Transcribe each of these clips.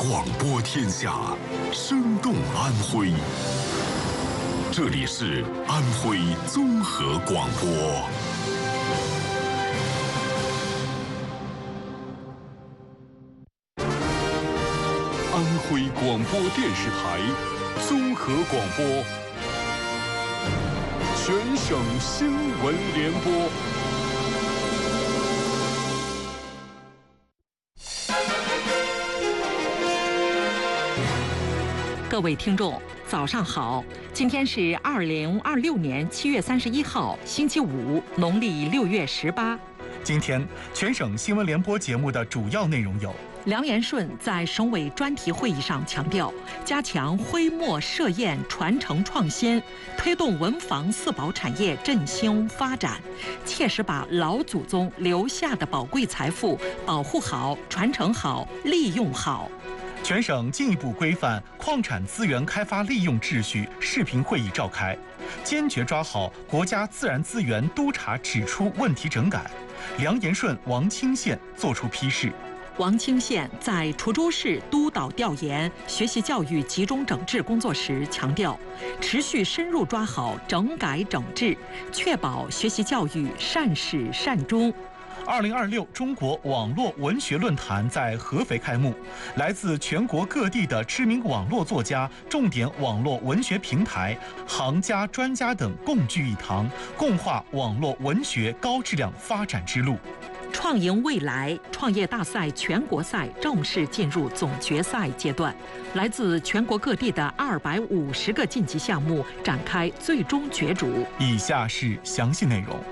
广播天下，生动安徽。这里是安徽综合广播。安徽广播电视台综合广播，全省新闻联播。 各位听众，早上好！今天是2026年7月31号，星期五，农历6月18。 今天全省新闻联播节目的主要内容有： 梁延顺在省委专题会议上强调，加强徽墨设验传承创新，推动文房四宝产业振兴发展，切实把老祖宗留下的宝贵财富保护好、传承好、利用好。 全省进一步规范矿产资源开发利用秩序视频会议召开，坚决抓好国家自然资源督查指出问题整改。梁延顺、王清县作出批示。 王清县在滁州市督导调研学习教育集中整治工作时强调，持续深入抓好整改整治，确保学习教育善始善终。 2026中国网络文学论坛在合肥开幕，来自全国各地的知名网络作家、重点网络文学平台、行家、专家等共聚一堂，共话网络文学高质量发展之路。 创赢未来创业大赛全国赛正式进入总决赛阶段，来自全国各地的250个晋级项目展开最终角逐。 以下是详细内容。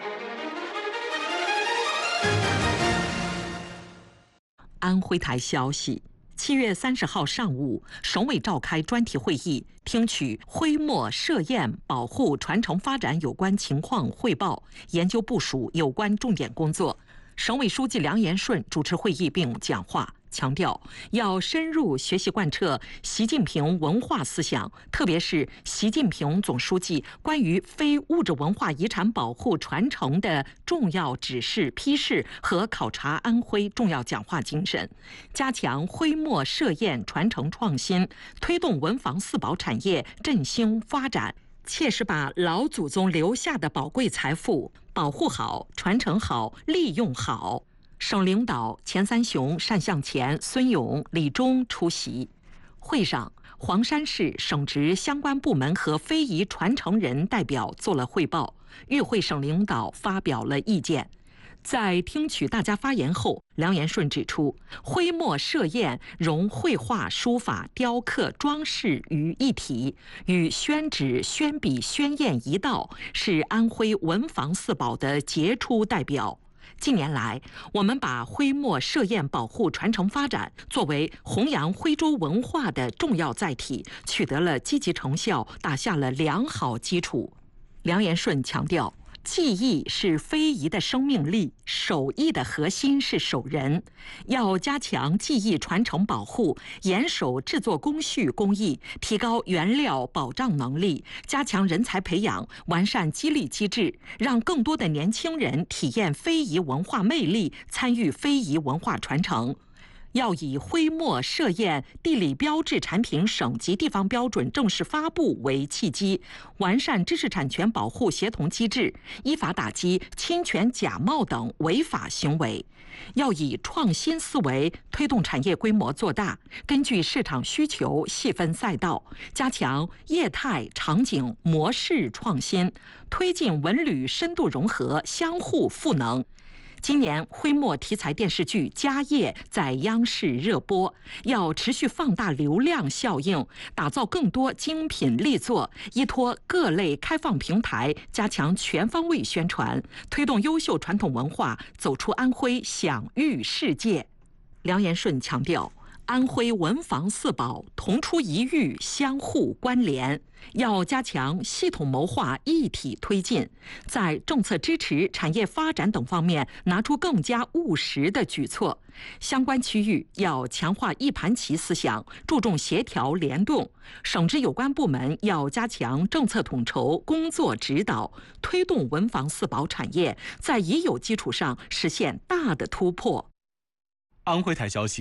安徽台消息，7月30号上午，省委召开专题会议，听取徽墨设验保护传承发展有关情况汇报，研究部署有关重点工作。省委书记梁延顺主持会议并讲话，强调要深入学习贯彻习近平文化思想，特别是习近平总书记关于非物质文化遗产保护传承的重要指示、批示和考察安徽重要讲话精神，加强徽墨设验传承创新，推动文房四宝产业振兴发展，切实把老祖宗留下的宝贵财富保护好、传承好、利用好。省领导钱三雄、单向前、孙勇、李忠出席。会上，黄山市省直相关部门和非遗传承人代表做了汇报，与会省领导发表了意见。在听取大家发言后，梁延顺指出，徽墨设验融绘画、书法、雕刻、装饰于一体，与宣纸、宣笔、宣砚一道，是安徽文房四宝的杰出代表。近年来，我们把徽墨设验保护传承发展作为弘扬徽州文化的重要载体，取得了积极成效，打下了良好基础。梁延顺强调，技艺是非遗的生命力，手艺的核心是手人，要加强技艺传承保护，严守制作工序工艺，提高原料保障能力，加强人才培养，完善激励机制，让更多的年轻人体验非遗文化魅力，参与非遗文化传承。要以徽墨设验地理标志产品省级地方标准正式发布为契机，完善知识产权保护协同机制，依法打击侵权假冒等违法行为。要以创新思维推动产业规模做大，根据市场需求细分赛道，加强业态、场景、模式创新，推进文旅深度融合、相互赋能。今年徽墨题材电视剧《家业》在央视热播，要持续放大流量效应，打造更多精品力作，依托各类开放平台，加强全方位宣传，推动优秀传统文化走出安徽，享誉世界。梁延顺强调，安徽文房四宝同出一域，相互关联，要加强系统谋划，一体推进，在政策支持、产业发展等方面拿出更加务实的举措。相关区域要强化一盘棋思想，注重协调联动。省直有关部门要加强政策统筹、工作指导，推动文房四宝产业在已有基础上实现大的突破。 安徽台消息，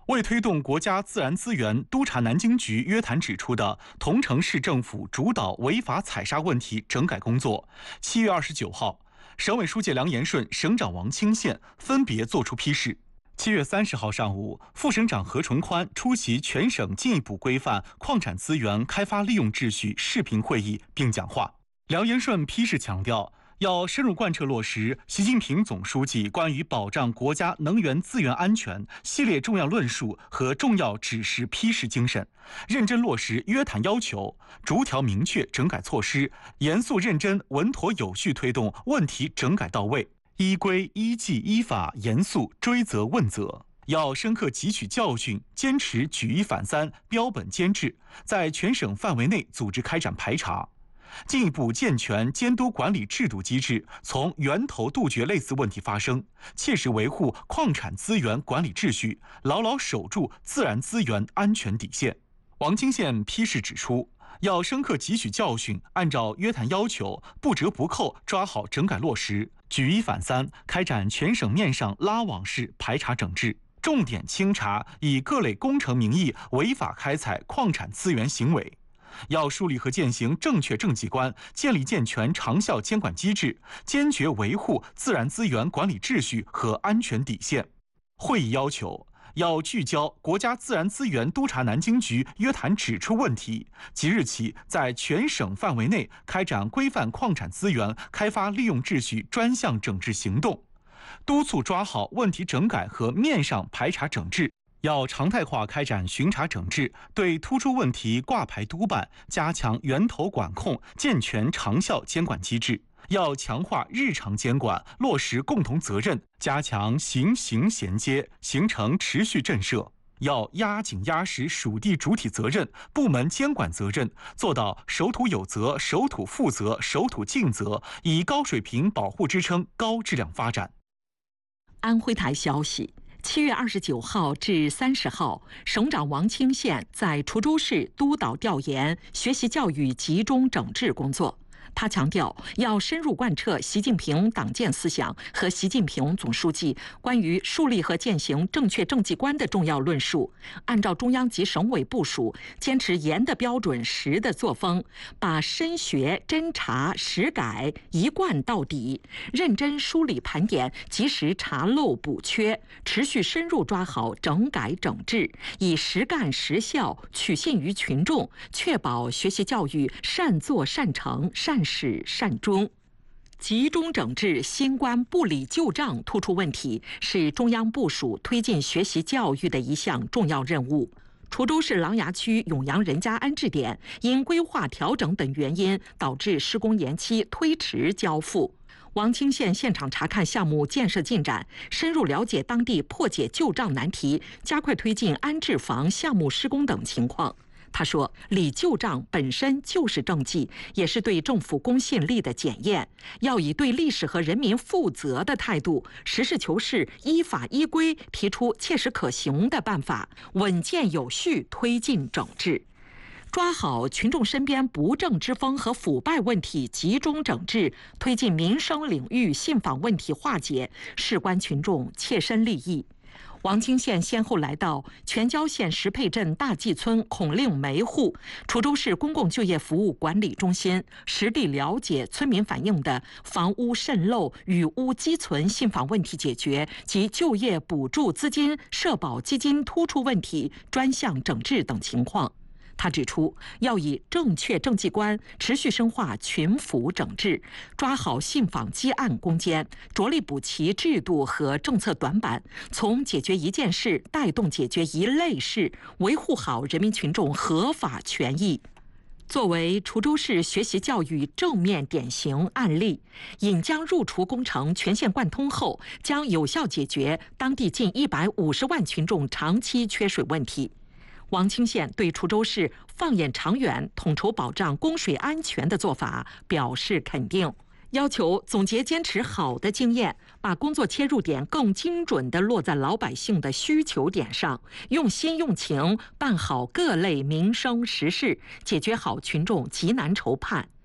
为推动国家自然资源督察南京局约谈指出的桐城市政府主导违法采砂问题整改工作，7月29号，省委书记梁延顺、省长王清县分别作出批示。7月30号上午，副省长何纯宽出席全省进一步规范矿产资源开发利用秩序视频会议并讲话。梁延顺批示强调，要深入贯彻落实习近平总书记关于保障国家能源资源安全系列重要论述和重要指示批示精神，认真落实约谈要求，逐条明确整改措施，严肃认真、稳妥有序推动问题整改到位，依规依纪依法严肃追责问责。要深刻汲取教训，坚持举一反三、标本兼治，在全省范围内组织开展排查，进一步健全监督管理制度机制，从源头杜绝类似问题发生，切实维护矿产资源管理秩序，牢牢守住自然资源安全底线。王清县批示指出，要深刻汲取教训，按照约谈要求，不折不扣抓好整改落实，举一反三，开展全省面上拉网式排查整治，重点清查以各类工程名义违法开采矿产资源行为。要树立和践行正确政绩观，建立健全长效监管机制，坚决维护自然资源管理秩序和安全底线。会议要求，要聚焦国家自然资源督察南京局约谈指出问题，即日起在全省范围内开展规范矿产资源开发利用秩序专项整治行动，督促抓好问题整改和面上排查整治。要常态化开展巡查整治，对突出问题挂牌督办，加强源头管控，健全长效监管机制。要强化日常监管，落实共同责任，加强刑刑衔接，形成持续震慑。要压紧压实属地主体责任、部门监管责任，做到守土有责、守土负责、守土尽责，以高水平保护支撑高质量发展。 安徽台消息，7月29号至30号，省长王清县在滁州市督导调研学习教育集中整治工作。他强调，要深入贯彻习近平党建思想和习近平总书记关于树立和践行正确政绩观的重要论述，按照中央及省委部署，坚持严的标准、实的作风，把深学、侦查、实改一贯到底，认真梳理盘点，及时查漏补缺，持续深入抓好整改整治，以实干实效取信于群众，确保学习教育善作善成、善始善终。集中整治新冠不理旧账突出问题，是中央部署推进学习教育的一项重要任务。滁州市琅琊区永阳人家安置点因规划调整等原因，导致施工延期推迟交付。王清县现场查看项目建设进展，深入了解当地破解旧账难题，加快推进安置房项目施工等情况。他说，理旧账本身就是政绩，也是对政府公信力的检验，要以对历史和人民负责的态度，实事求是、依法依规提出切实可行的办法，稳健有序推进整治。抓好群众身边不正之风和腐败问题集中整治，推进民生领域信访问题化解，事关群众切身利益。王清县先后来到全椒县石沛镇大济村孔令梅户、滁州市公共就业服务管理中心，实地了解村民反映的房屋渗漏、雨污积存信访问题解决及就业补助资金、社保基金突出问题专项整治等情况。他指出，要以正确政绩观持续深化群辅整治，抓好信访积案攻坚，着力补齐制度和政策短板，从解决一件事带动解决一类事，维护好人民群众合法权益。作为滁州市学习教育正面典型案例，引江入滁工程全线贯通后，将有效解决当地近150万群众长期缺水问题。王清县对滁州市放眼长远、统筹保障供水安全的做法表示肯定，要求总结坚持好的经验，把工作切入点更精准地落在老百姓的需求点上，用心用情办好各类民生实事，解决好群众急难愁盼。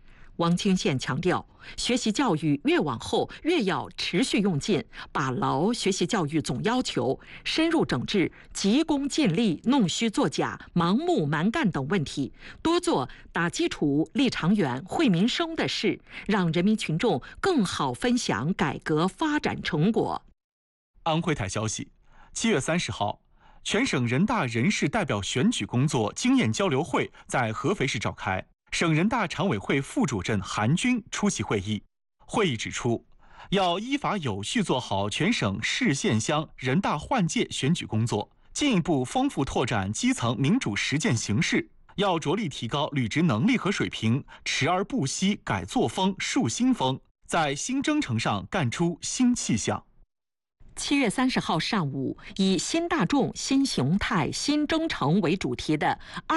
王清宪强调，学习教育越往后越要持续用劲，把牢学习教育总要求，深入整治急功近利、弄虚作假、盲目蛮干等问题，多做打基础、立长远、惠民生的事，让人民群众更好分享改革发展成果。 安徽台消息，7月30号，全省人大人事代表选举工作经验交流会在合肥市召开。省人大常委会副主任韩军出席会议。会议指出，要依法有序做好全省市县乡人大换届选举工作，进一步丰富拓展基层民主实践形式，要着力提高履职能力和水平，持而不息改作风、树新风，在新征程上干出新气象。 7月30号上午，以新大众、新形态、新征程为主题的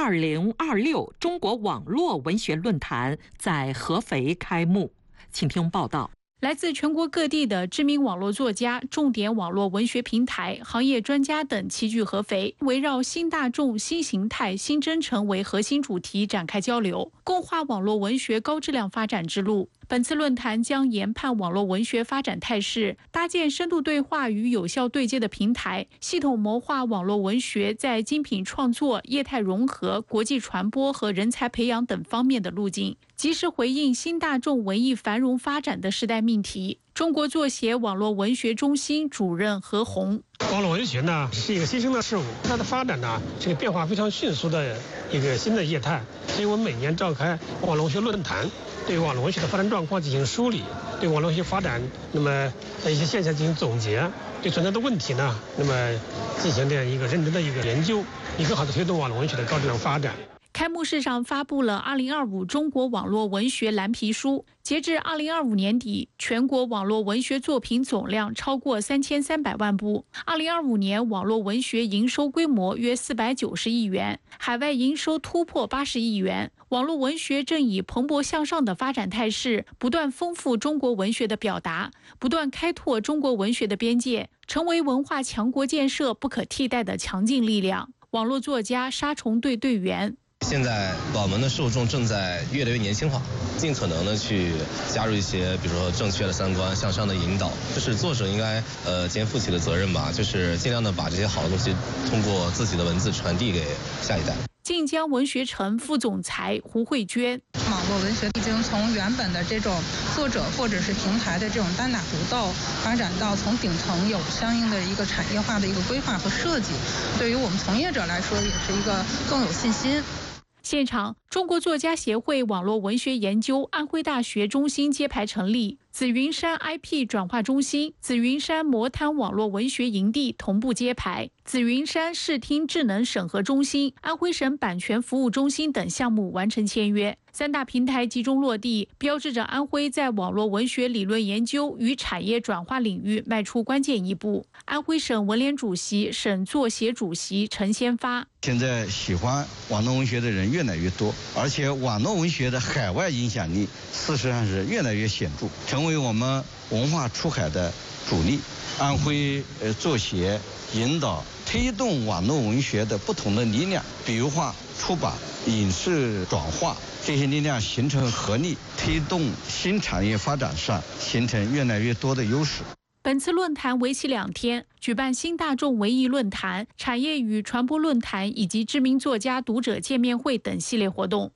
2026中国网络文学论坛在合肥开幕。请听报道。 来自全国各地的知名网络作家、重点网络文学平台、行业专家等齐聚合肥，围绕新大众、新形态、新征程为核心主题展开交流，共话网络文学高质量发展之路。本次论坛将研判网络文学发展态势，搭建深度对话与有效对接的平台，系统谋划网络文学在精品创作、业态融合、国际传播和人才培养等方面的路径，及时回应新大众文艺繁荣发展的时代命题。中国作协网络文学中心主任何红： 网络文学呢是一个新生的事物，它的发展呢是个变化非常迅速的一个新的业态，所以我们每年召开网络文学论坛，对网络文学的发展状况进行梳理，对网络文学发展那么一些现象进行总结，对存在的问题呢那么进行这样一个认真的一个研究，以更好的推动网络文学的高质量发展。 开幕式上发布了2025中国网络文学蓝皮书，截至2025年底，全国网络文学作品总量超过3300万部。2025年网络文学营收规模约490亿元，海外营收突破80亿元。网络文学正以蓬勃向上的发展态势，不断丰富中国文学的表达，不断开拓中国文学的边界，成为文化强国建设不可替代的强劲力量。网络作家杀虫队队员： 现在网文的受众正在越来越年轻化，尽可能的去加入一些比如说正确的三观、向上的引导，就是作者应该肩负起的责任吧，就是尽量的把这些好的东西通过自己的文字传递给下一代。 晋江文学城副总裁胡慧娟： 网络文学已经从原本的这种作者或者是平台的这种单打独斗，发展到从顶层有相应的一个产业化的一个规划和设计，对于我们从业者来说也是一个更有信心。 现场，中国作家协会网络文学研究安徽大学中心揭牌成立，紫云山 IP 转化中心、紫云山魔滩网络文学营地同步揭牌，紫云山视听智能审核中心、安徽省版权服务中心等项目完成签约。3大平台集中落地，标志着安徽在网络文学理论研究与产业转化领域迈出关键一步。安徽省文联主席、省作协主席陈先发： 现在喜欢网络文学的人越来越多，而且网络文学的海外影响力事实上是越来越显著，成为我们文化出海的主力。安徽作协引导推动网络文学的不同的力量，比如话、出版、影视转化，这些力量形成合力，推动新产业发展上形成越来越多的优势。 本次论坛为期2天，举办新大众文艺论坛、产业与传播论坛以及知名作家读者见面会等系列活动。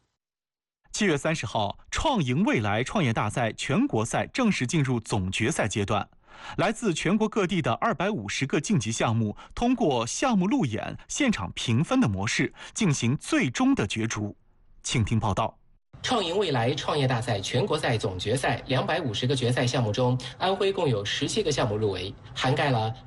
7月30号，创赢未来创业大赛全国赛正式进入总决赛阶段。来自全国各地的250个晋级项目，通过项目路演、现场评分的模式进行最终的角逐。请听报道。 创赢未来创业大赛全国赛总决赛250个决赛项目中，安徽共有17个项目入围，涵盖了